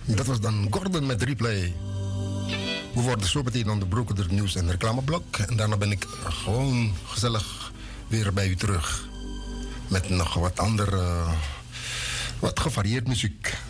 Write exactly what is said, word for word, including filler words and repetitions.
Dat was dan Gordon met Replay. We worden zo meteen onderbroken door het nieuws- en reclameblok. En daarna ben ik gewoon gezellig weer bij u terug. Met nog wat andere, wat gevarieerd muziek.